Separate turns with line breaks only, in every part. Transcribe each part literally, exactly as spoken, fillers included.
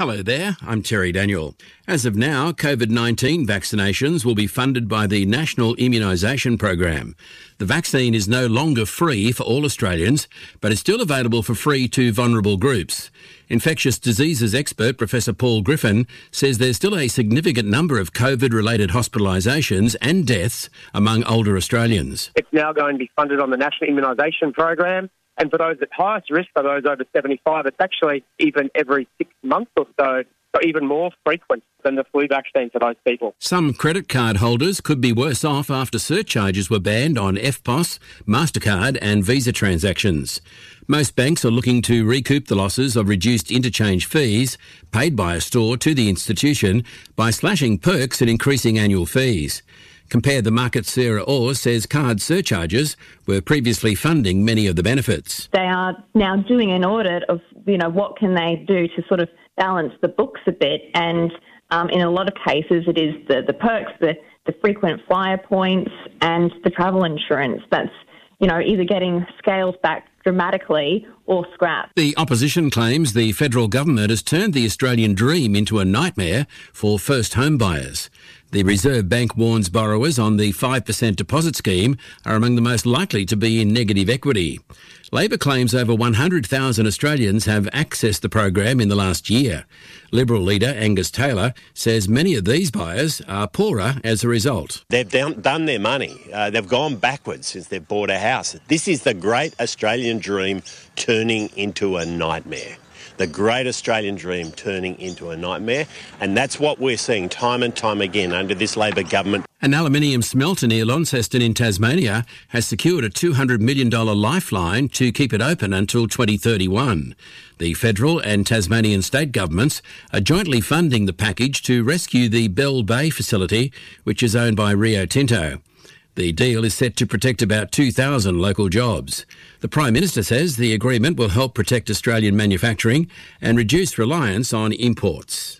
Hello there, I'm Terry Daniel. As of now, COVID nineteen vaccinations will be funded by the National Immunisation Program. The vaccine is no longer free for all Australians, but is still available for free to vulnerable groups. Infectious diseases expert Professor Paul Griffin says there's still a significant number of COVID-related hospitalisations and deaths among older Australians.
It's now going to be funded on the National Immunisation Program. And for those at highest risk, for those over seventy-five, it's actually even every six months or so, so even more frequent than the flu vaccine for those people.
Some credit card holders could be worse off after surcharges were banned on F P O S, MasterCard and Visa transactions. Most banks are looking to recoup the losses of reduced interchange fees paid by a store to the institution by slashing perks and increasing annual fees. Compare the Market, Sarah Orr says card surcharges were previously funding many of the benefits.
They are now doing an audit of, you know, what can they do to sort of balance the books a bit. And um, in a lot of cases, it is the, the perks, the, the frequent flyer points and the travel insurance that's, you know, either getting scaled back dramatically or scrapped.
The opposition claims the federal government has turned the Australian dream into a nightmare for first home buyers. The Reserve Bank warns borrowers on the five percent deposit scheme are among the most likely to be in negative equity. Labor claims over one hundred thousand Australians have accessed the program in the last year. Liberal leader Angus Taylor says many of these buyers are poorer as a result.
They've done, done their money. Uh, they've gone backwards since they've bought a house. This is the great Australian dream turning into a nightmare. The great Australian dream turning into a nightmare, and that's what we're seeing time and time again under this Labor government.
An aluminium smelter near Launceston in Tasmania has secured a two hundred million dollars lifeline to keep it open until twenty thirty-one. The federal and Tasmanian state governments are jointly funding the package to rescue the Bell Bay facility, which is owned by Rio Tinto. The deal is set to protect about two thousand local jobs. The Prime Minister says the agreement will help protect Australian manufacturing and reduce reliance on imports.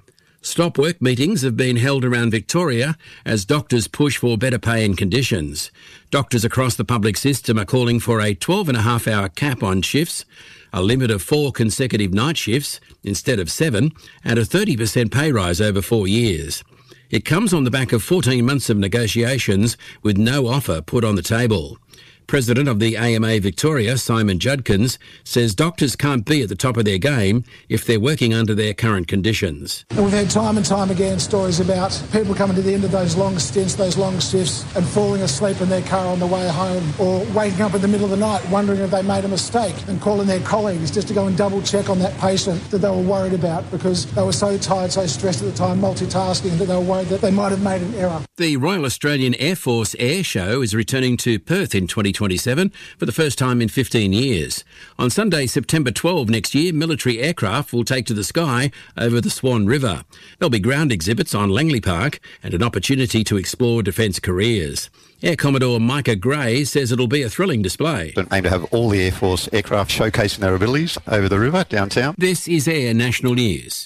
Stop work meetings have been held around Victoria as doctors push for better pay and conditions. Doctors across the public system are calling for a twelve and a half hour cap on shifts, a limit of four consecutive night shifts instead of seven, and a thirty percent pay rise over four years. It comes on the back of fourteen months of negotiations with no offer put on the table. President of the A M A Victoria, Simon Judkins, says doctors can't be at the top of their game if they're working under their current conditions.
And we've had time and time again stories about people coming to the end of those long stints, those long shifts, and falling asleep in their car on the way home, or waking up in the middle of the night wondering if they made a mistake and calling their colleagues just to go and double check on that patient that they were worried about because they were so tired, so stressed at the time, multitasking, that they were worried that they might have made an error.
The Royal Australian Air Force Air Show is returning to Perth in twenty twenty-seven for the first time in fifteen years. On Sunday, September twelfth next year, military aircraft will take to the sky over the Swan River. There'll be ground exhibits on Langley Park and an opportunity to explore defence careers. Air Commodore Micah Gray says it'll be a thrilling display.
We aim to have all the Air Force aircraft showcasing their abilities over the river downtown.
This is Air National News.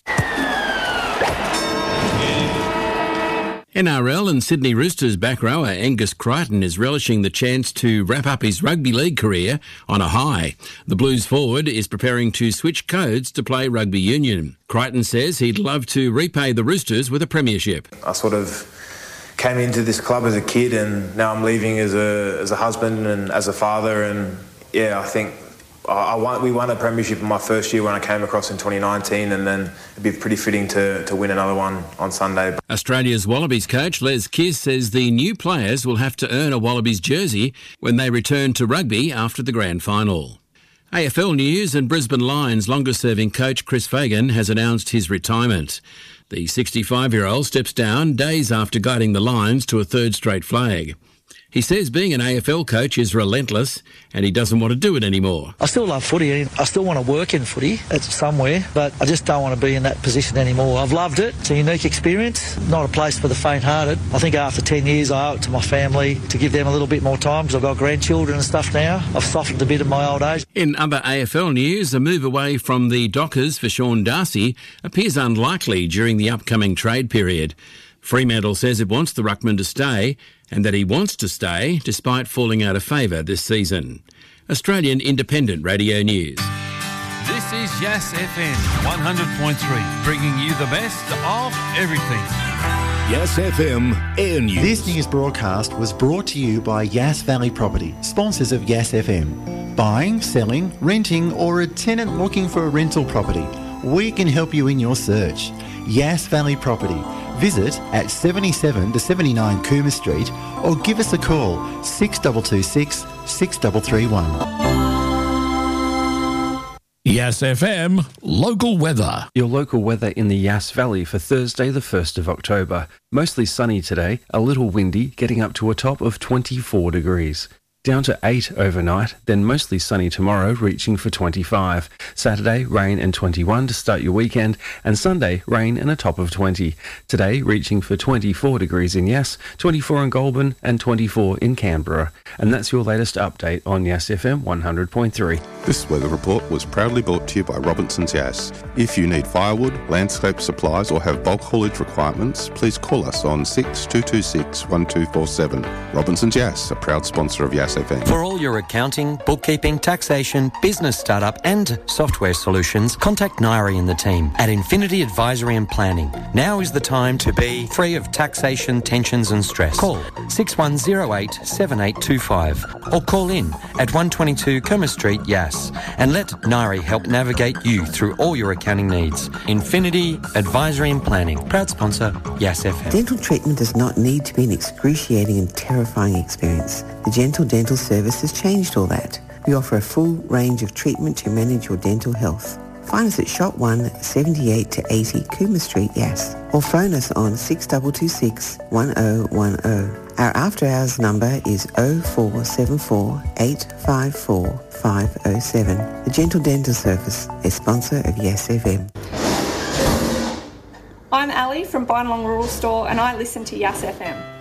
N R L and Sydney Roosters back rower Angus Crichton is relishing the chance to wrap up his rugby league career on a high. The Blues forward is preparing to switch codes to play rugby union. Crichton says he'd love to repay the Roosters with a premiership.
I sort of came into this club as a kid and now I'm leaving as a as a husband and as a father, and yeah, I think I won, we won a premiership in my first year when I came across in twenty nineteen, and then it'd be pretty fitting to, to win another one on Sunday.
Australia's Wallabies coach Les Kiss says the new players will have to earn a Wallabies jersey when they return to rugby after the grand final. A F L news, and Brisbane Lions longer-serving coach Chris Fagan has announced his retirement. The sixty-five-year-old steps down days after guiding the Lions to a third straight flag. He says being an A F L coach is relentless and he doesn't want to do it anymore.
I still love footy. I still want to work in footy. It's somewhere, but I just don't want to be in that position anymore. I've loved it. It's a unique experience, not a place for the faint-hearted. I think after ten years I owe it to my family to give them a little bit more time because I've got grandchildren and stuff now. I've softened a bit in my old age.
In other A F L news, a move away from the Dockers for Sean Darcy appears unlikely during the upcoming trade period. Fremantle says it wants the ruckman to stay and that he wants to stay despite falling out of favour this season. Australian Independent Radio News.
This is Yas F M one hundred point three, bringing you the best of everything.
Yas F M Air News.
This news broadcast was brought to you by Yass Valley Property, sponsors of Yas F M. Buying, selling, renting, or a tenant looking for a rental property, we can help you in your search. Yass Valley Property. Visit at seventy-seven to seventy-nine Cooma Street or give us a call six two two six, six three three one.
Yas F M local weather.
Your local weather in the Yass Valley for Thursday the first of October. Mostly sunny today, a little windy, getting up to a top of twenty-four degrees. Down to eight overnight, then mostly sunny tomorrow, reaching for twenty-five. Saturday, rain and twenty-one to start your weekend, and Sunday, rain and a top of twenty. Today, reaching for twenty-four degrees in Yass, twenty-four in Goulburn, and twenty-four in Canberra. And that's your latest update on Yass F M one hundred point three.
This weather report was proudly brought to you by Robinson's Yass. If you need firewood, landscape supplies, or have bulk haulage requirements, please call us on six two two six, one two four seven. Robinson's Yass, a proud sponsor of Yass F M.
For all your accounting, bookkeeping, taxation, business startup and software solutions, contact Nairi and the team at Infinity Advisory and Planning. Now is the time to be free of taxation, tensions and stress. Call six one zero eight, seven eight two five or call in at one twenty-two Cooma Street, Yass, and let Nairi help navigate you through all your accounting needs. Infinity Advisory and Planning, proud sponsor, Yass F M.
Dental treatment does not need to be an excruciating and terrifying experience. The Gentle Dental Service has changed all that. We offer a full range of treatment to manage your dental health. Find us at Shop one, seventy-eight to eighty Cooma Street, Yass, or phone us on six two two six, one zero one zero. Our after-hours number is oh four seven four, eight five four, five oh seven. The Gentle Dental Service, a sponsor of Yass F M.
I'm Ali from Bynalong Rural Store and I listen to Yass F M.